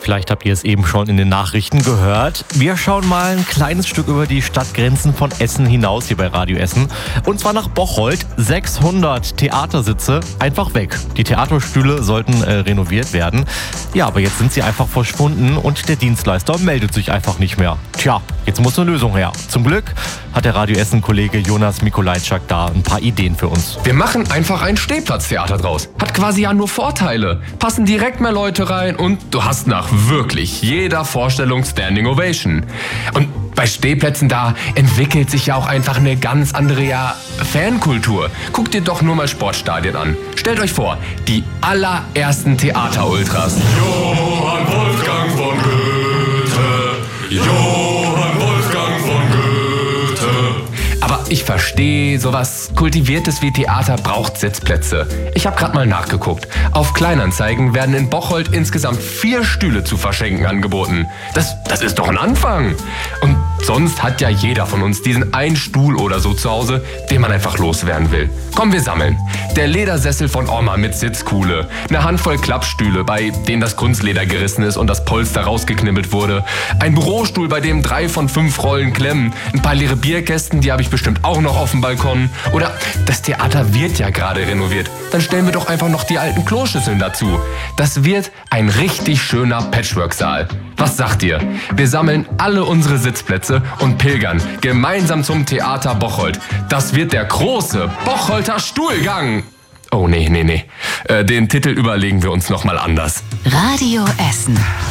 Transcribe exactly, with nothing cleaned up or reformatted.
Vielleicht habt ihr es eben schon in den Nachrichten gehört. Wir schauen mal ein kleines Stück über die Stadtgrenzen von Essen hinaus hier bei Radio Essen. Und zwar nach Bocholt. sechshundert Theatersitze einfach weg. Die Theaterstühle sollten äh, renoviert werden. Ja, aber jetzt sind sie einfach verschwunden und der Dienstleister meldet sich einfach nicht mehr. Tja, jetzt muss eine Lösung her. Zum Glück hat der Radio Essen-Kollege Jonas Mikolajczak da ein paar Ideen für uns. Wir machen einfach ein Stehplatztheater draus. Hat quasi ja nur Vorteile. Passen direkt mehr Leute rein und du hast nach wirklich jeder Vorstellung Standing Ovation. Und bei Stehplätzen da entwickelt sich ja auch einfach eine ganz andere ja, Fankultur. Guckt dir doch nur mal Sportstadien an. Stellt euch vor, die allerersten Theater-Ultras. Johann Wolfgang von Goethe, Johann Wolfgang von Goethe. Aber ich verstehe, sowas Kultiviertes wie Theater braucht Sitzplätze. Ich habe gerade mal nachgeguckt. Auf Kleinanzeigen werden in Bocholt insgesamt vier Stühle zu verschenken angeboten. Das, das ist doch ein Anfang. Und sonst hat ja jeder von uns diesen einen Stuhl oder so zu Hause, den man einfach loswerden will. Komm, wir sammeln. Der Ledersessel von Oma mit Sitzkuhle. Eine Handvoll Klappstühle, bei denen das Kunstleder gerissen ist und das Polster rausgeknibbelt wurde. Ein Bürostuhl, bei dem drei von fünf Rollen klemmen. Ein paar leere Bierkästen, die habe ich bestimmt auch noch auf dem Balkon. Oder das Theater wird ja gerade renoviert. Dann stellen wir doch einfach noch die alten Kloschüsseln dazu. Das wird ein richtig schöner Patchwork-Saal. Was sagt ihr? Wir sammeln alle unsere Sitzplätze und pilgern gemeinsam zum Theater Bocholt. Das wird der große Bocholter Stuhlgang. Oh nee, nee, nee. Äh, den Titel überlegen wir uns nochmal anders. Radio Essen.